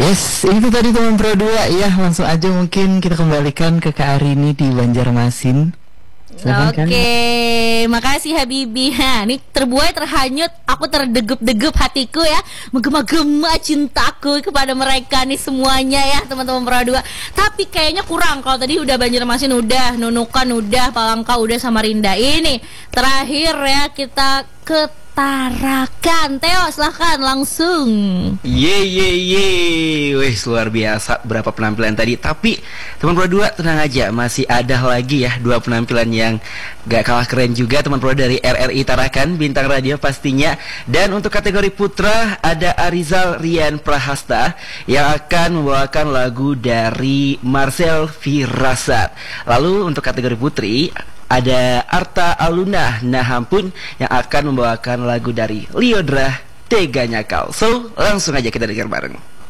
Yes, itu tadi teman Pro 2 ya. Langsung aja mungkin kita kembalikan ke Kak Arini di Banjarmasin. Oke, makasih Habibi. Ini terbuai, terhanyut, aku terdegep-degep hatiku ya, menggema-gema cintaku kepada mereka nih semuanya ya teman-teman Pro 2. Tapi kayaknya kurang kalau tadi udah Banjarmasin, udah Nunukan, udah Palangka, udah Samarinda. Ini terakhir ya kita ke Tarakan. Theo, silahkan langsung. Wih, luar biasa berapa penampilan tadi. Tapi teman Pro 2 tenang aja, masih ada lagi ya 2 penampilan yang gak kalah keren juga teman Pro dari RRI Tarakan, bintang radio pastinya. Dan untuk kategori putra ada Arizal Rian Prahasta yang akan membawakan lagu dari Marcel Firasat. Lalu untuk kategori putri ada Arta Aluna Nahampun yang akan membawakan lagu dari Liodra Teganya Kau. So, langsung aja kita dengar bareng.